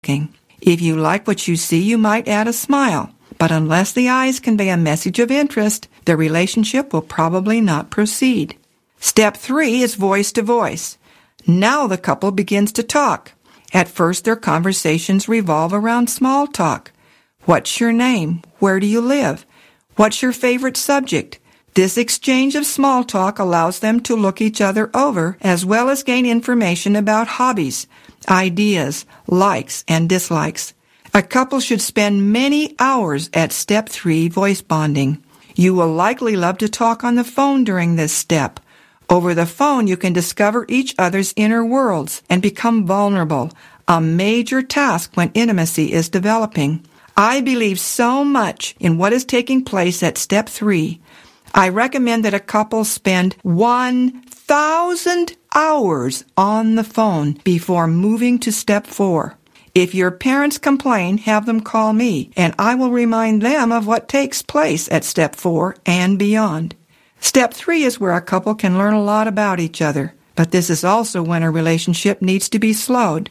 If you like what you see, you might add a smile. But unless the eyes convey a message of interest, the relationship will probably not proceed. Step 3 is voice to voice. Now the couple begins to talk. At first, their conversations revolve around small talk. What's your name? Where do you live? What's your favorite subject? This exchange of small talk allows them to look each other over as well as gain information about hobbies, ideas, likes, and dislikes. A couple should spend many hours at Step 3 voice bonding. You will likely love to talk on the phone during this step. Over the phone, you can discover each other's inner worlds and become vulnerable, a major task when intimacy is developing. I believe so much in what is taking place at Step 3. I recommend that a couple spend 1,000 hours on the phone before moving to Step 4. If your parents complain, have them call me, and I will remind them of what takes place at Step 4 and beyond. Step 3 is where a couple can learn a lot about each other, but this is also when a relationship needs to be slowed.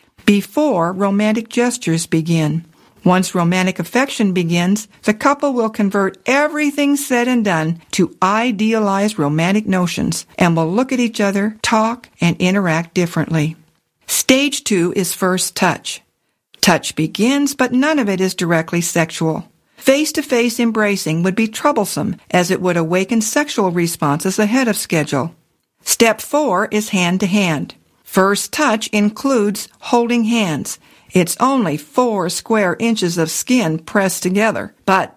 Before romantic gestures begin. Once romantic affection begins, the couple will convert everything said and done to idealized romantic notions and will look at each other, talk, and interact differently. Stage 2 is first touch. Touch begins, but none of it is directly sexual. Face-to-face embracing would be troublesome as it would awaken sexual responses ahead of schedule. Step 4 is hand-to-hand. First touch includes holding hands. It's only 4 square inches of skin pressed together, but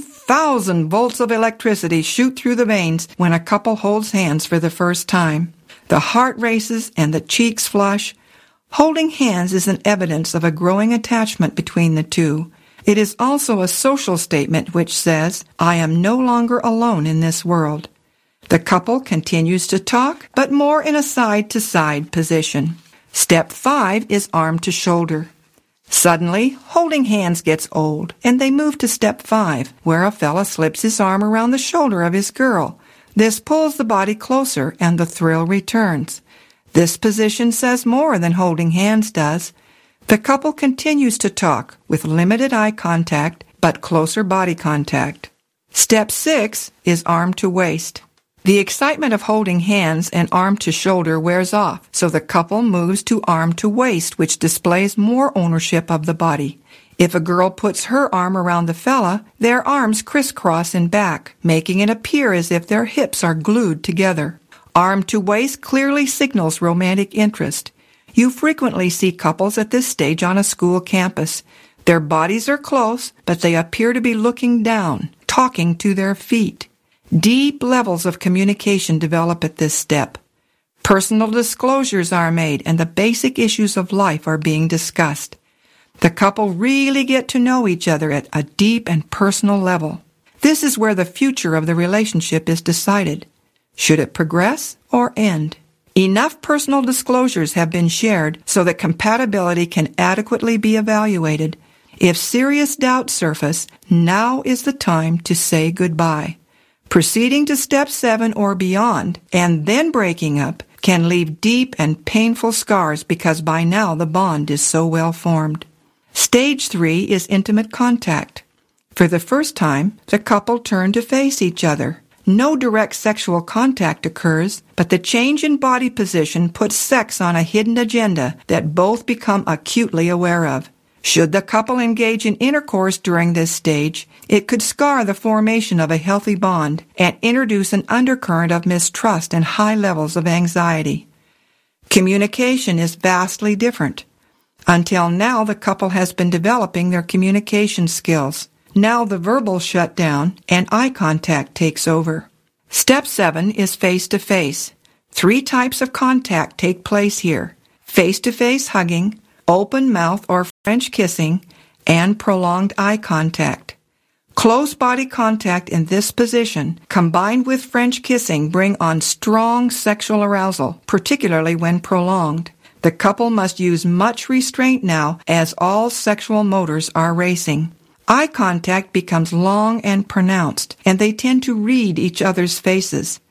10,000 volts of electricity shoot through the veins when a couple holds hands for the first time. The heart races and the cheeks flush. Holding hands is an evidence of a growing attachment between the two. It is also a social statement which says, I am no longer alone in this world. The couple continues to talk, but more in a side-to-side position. Step 5 is arm to shoulder. Suddenly, holding hands gets old, and they move to Step 5, where a fella slips his arm around the shoulder of his girl. This pulls the body closer, and the thrill returns. This position says more than holding hands does. The couple continues to talk, with limited eye contact, but closer body contact. Step 6 is arm to waist. The excitement of holding hands and arm to shoulder wears off, so the couple moves to arm to waist, which displays more ownership of the body. If a girl puts her arm around the fella, their arms crisscross in back, making it appear as if their hips are glued together. Arm to waist clearly signals romantic interest. You frequently see couples at this stage on a school campus. Their bodies are close, but they appear to be looking down, talking to their feet. Deep levels of communication develop at this step. Personal disclosures are made and the basic issues of life are being discussed. The couple really get to know each other at a deep and personal level. This is where the future of the relationship is decided. Should it progress or end? Enough personal disclosures have been shared so that compatibility can adequately be evaluated. If serious doubts surface, now is the time to say goodbye. Proceeding to Step 7 or beyond, and then breaking up, can leave deep and painful scars because by now the bond is so well formed. Stage 3 is intimate contact. For the first time, the couple turn to face each other. No direct sexual contact occurs, but the change in body position puts sex on a hidden agenda that both become acutely aware of. Should the couple engage in intercourse during this stage, it could scar the formation of a healthy bond and introduce an undercurrent of mistrust and high levels of anxiety. Communication is vastly different. Until now, the couple has been developing their communication skills. Now the verbal shut down and eye contact takes over. Step 7 is face-to-face. 3 types of contact take place here: face-to-face hugging, open mouth or French kissing, and prolonged eye contact. Close body contact in this position, combined with French kissing, bring on strong sexual arousal, particularly when prolonged. The couple must use much restraint now as all sexual motors are racing. Eye contact becomes long and pronounced, and they tend to read each other's faces.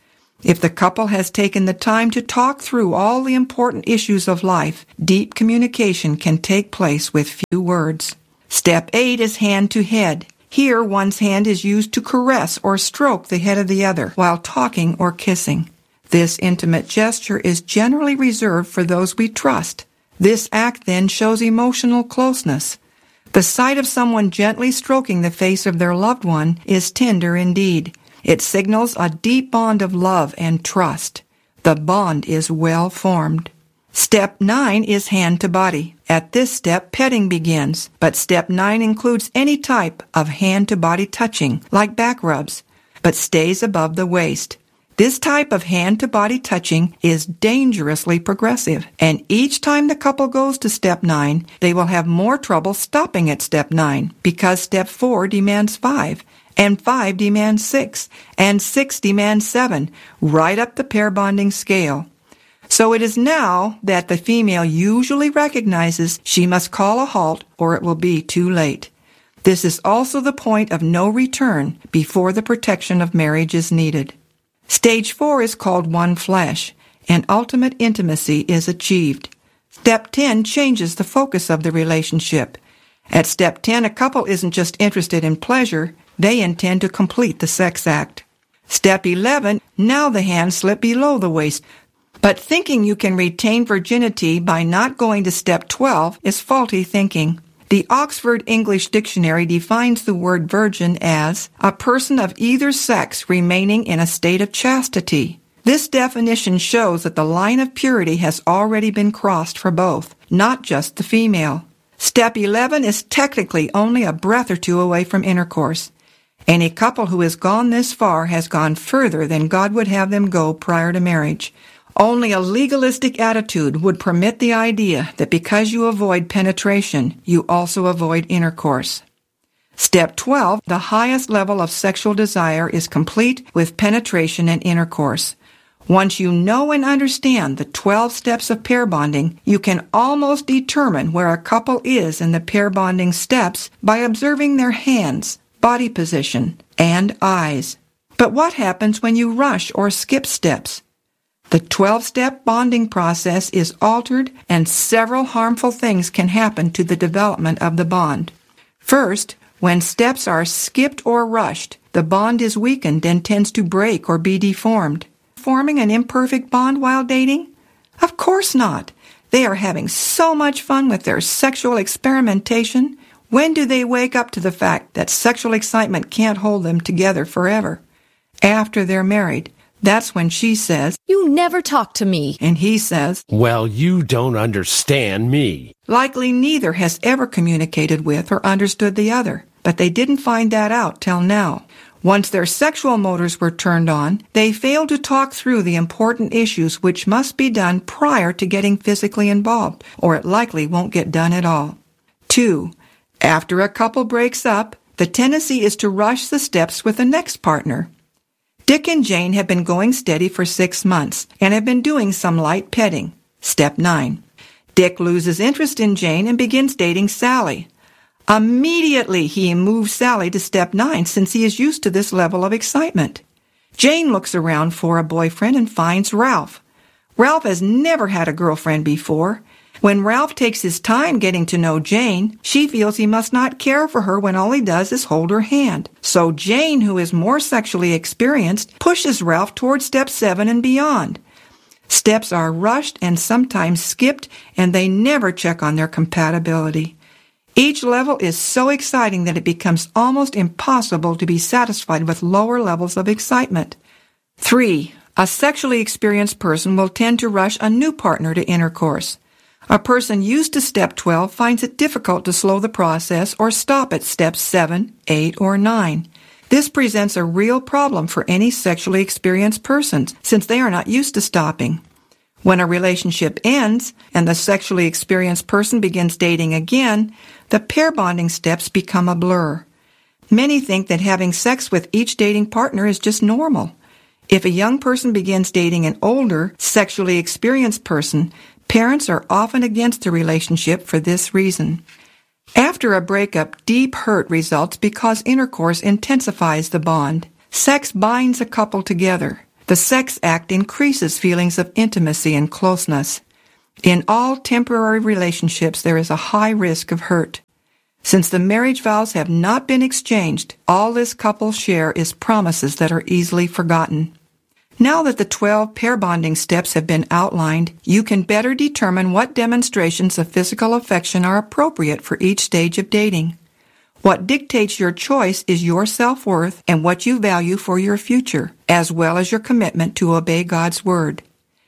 If the couple has taken the time to talk through all the important issues of life, deep communication can take place with few words. Step 8 is hand to head. Here, one's hand is used to caress or stroke the head of the other while talking or kissing. This intimate gesture is generally reserved for those we trust. This act then shows emotional closeness. The sight of someone gently stroking the face of their loved one is tender indeed. It signals a deep bond of love and trust. The bond is well formed. Step 9 is hand to body. At this step, petting begins, but step 9 includes any type of hand to body touching, like back rubs, but stays above the waist. This type of hand to body touching is dangerously progressive, and each time the couple goes to step 9, they will have more trouble stopping at step 9 because step 4 demands 5, and 5 demands 6, and 6 demands 7, right up the pair bonding scale. So it is now that the female usually recognizes she must call a halt or it will be too late. This is also the point of no return before the protection of marriage is needed. Stage 4 is called one flesh, and ultimate intimacy is achieved. Step 10 changes the focus of the relationship. At step 10, a couple isn't just interested in pleasure, they intend to complete the sex act. Step 11, now the hands slip below the waist. But thinking you can retain virginity by not going to step 12 is faulty thinking. The Oxford English Dictionary defines the word virgin as a person of either sex remaining in a state of chastity. This definition shows that the line of purity has already been crossed for both, not just the female. Step 11 is technically only a breath or two away from intercourse. Any couple who has gone this far has gone further than God would have them go prior to marriage. Only a legalistic attitude would permit the idea that because you avoid penetration, you also avoid intercourse. Step 12, the highest level of sexual desire, is complete with penetration and intercourse. Once you know and understand the 12 steps of pair bonding, you can almost determine where a couple is in the pair bonding steps by observing their hands, body position, and eyes. But what happens when you rush or skip steps? The 12-step bonding process is altered and several harmful things can happen to the development of the bond. First, when steps are skipped or rushed, the bond is weakened and tends to break or be deformed. Forming an imperfect bond while dating? Of course not. They are having so much fun with their sexual experimentation. When do they wake up to the fact that sexual excitement can't hold them together forever? After they're married. That's when she says, "You never talk to me." And he says, "Well, you don't understand me." Likely neither has ever communicated with or understood the other, but they didn't find that out till now. Once their sexual motors were turned on, they failed to talk through the important issues which must be done prior to getting physically involved, or it likely won't get done at all. 2. After a couple breaks up, the tendency is to rush the steps with the next partner. Dick and Jane have been going steady for 6 months and have been doing some light petting. Step 9. Dick loses interest in Jane and begins dating Sally. Immediately he moves Sally to step 9 since he is used to this level of excitement. Jane looks around for a boyfriend and finds Ralph. Ralph has never had a girlfriend before. When Ralph takes his time getting to know Jane, she feels he must not care for her when all he does is hold her hand. So Jane, who is more sexually experienced, pushes Ralph towards step 7 and beyond. Steps are rushed and sometimes skipped, and they never check on their compatibility. Each level is so exciting that it becomes almost impossible to be satisfied with lower levels of excitement. 3. A sexually experienced person will tend to rush a new partner to intercourse. A person used to step 12 finds it difficult to slow the process or stop at steps 7, 8, or 9. This presents a real problem for any sexually experienced person since they are not used to stopping. When a relationship ends and the sexually experienced person begins dating again, the pair bonding steps become a blur. Many think that having sex with each dating partner is just normal. If a young person begins dating an older, sexually experienced person, parents are often against the relationship for this reason. After a breakup, deep hurt results because intercourse intensifies the bond. Sex binds a couple together. The sex act increases feelings of intimacy and closeness. In all temporary relationships, there is a high risk of hurt. Since the marriage vows have not been exchanged, all this couple share is promises that are easily forgotten. Now that the 12 pair bonding steps have been outlined, you can better determine what demonstrations of physical affection are appropriate for each stage of dating. What dictates your choice is your self-worth and what you value for your future, as well as your commitment to obey God's Word.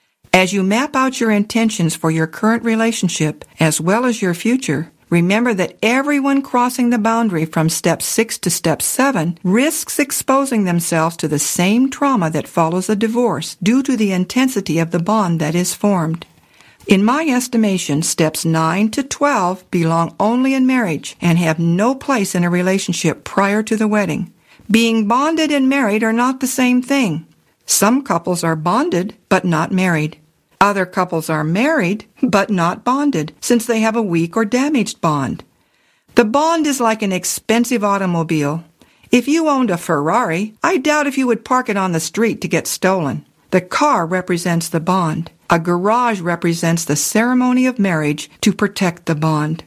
As you map out your intentions for your current relationship, as well as your future, remember that everyone crossing the boundary from step 6 to step 7 risks exposing themselves to the same trauma that follows a divorce due to the intensity of the bond that is formed. In my estimation, steps 9 to 12 belong only in marriage and have no place in a relationship prior to the wedding. Being bonded and married are not the same thing. Some couples are bonded but not married. Other couples are married but not bonded, since they have a weak or damaged bond. The bond is like an expensive automobile. If you owned a Ferrari, I doubt if you would park it on the street to get stolen. The car represents the bond. A garage represents the ceremony of marriage to protect the bond.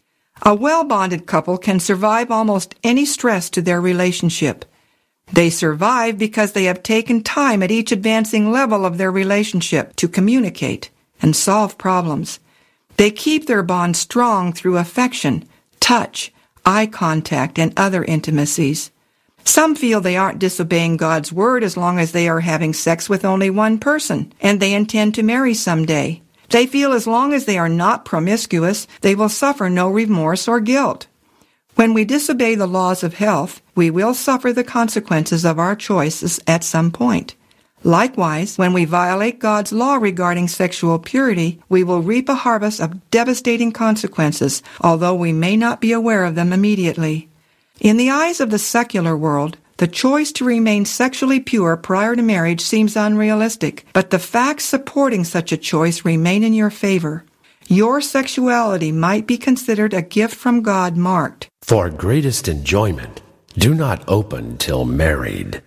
A well-bonded couple can survive almost any stress to their relationship. They survive because they have taken time at each advancing level of their relationship to communicate and solve problems. They keep their bond strong through affection, touch, eye contact, and other intimacies. Some feel they aren't disobeying God's Word as long as they are having sex with only one person, and they intend to marry someday. They feel as long as they are not promiscuous, they will suffer no remorse or guilt. When we disobey the laws of health, we will suffer the consequences of our choices at some point. Likewise, when we violate God's law regarding sexual purity, we will reap a harvest of devastating consequences, although we may not be aware of them immediately. In the eyes of the secular world, the choice to remain sexually pure prior to marriage seems unrealistic, but the facts supporting such a choice remain in your favor. Your sexuality might be considered a gift from God marked, "For greatest enjoyment, do not open till married."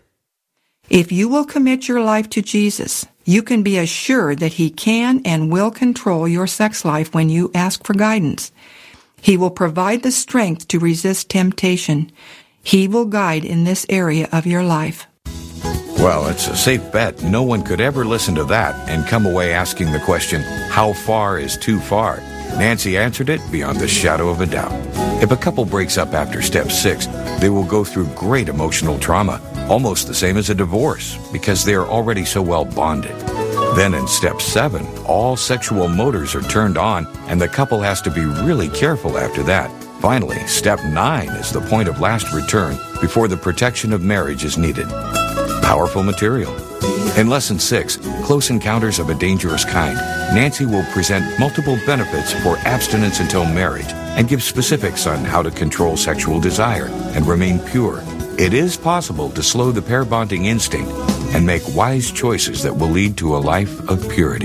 If you will commit your life to Jesus, you can be assured that He can and will control your sex life when you ask for guidance. He will provide the strength to resist temptation. He will guide in this area of your life. Well, it's a safe bet no one could ever listen to that and come away asking the question, how far is too far? Nancy answered it beyond the shadow of a doubt. If a couple breaks up after step 6, they will go through great emotional trauma, almost the same as a divorce, because they are already so well bonded. Then in step 7, all sexual motors are turned on, and the couple has to be really careful after that. Finally, step 9 is the point of last return before the protection of marriage is needed. Powerful material. In Lesson 6, Close Encounters of a Dangerous Kind, Nancy will present multiple benefits for abstinence until marriage and give specifics on how to control sexual desire and remain pure. It is possible to slow the pair bonding instinct and make wise choices that will lead to a life of purity.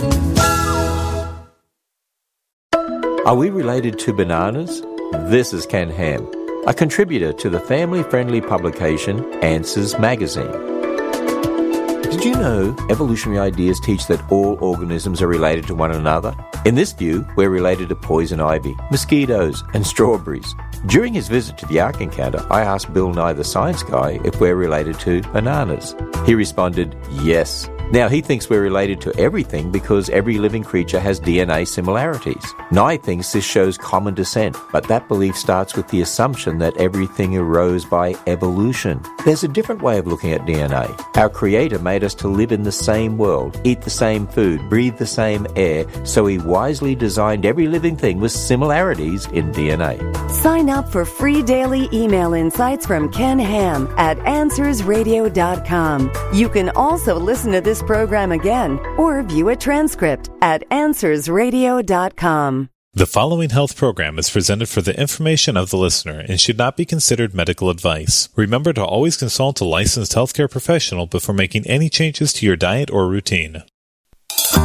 Are we related to bananas? This is Ken Ham, a contributor to the family-friendly publication Answers Magazine. Did you know evolutionary ideas teach that all organisms are related to one another? In this view, we're related to poison ivy, mosquitoes, and strawberries. During his visit to the Ark Encounter, I asked Bill Nye the Science Guy if we're related to bananas. He responded, yes. Now, he thinks we're related to everything because every living creature has DNA similarities. Nye thinks this shows common descent, but that belief starts with the assumption that everything arose by evolution. There's a different way of looking at DNA. Our Creator made us to live in the same world, eat the same food, breathe the same air, so He wisely designed every living thing with similarities in DNA. Sign up for free daily email insights from Ken Ham at AnswersRadio.com. You can also listen to this program again or view a transcript at AnswersRadio.com. The following health program is presented for the information of the listener and should not be considered medical advice. Remember to always consult a licensed healthcare professional before making any changes to your diet or routine.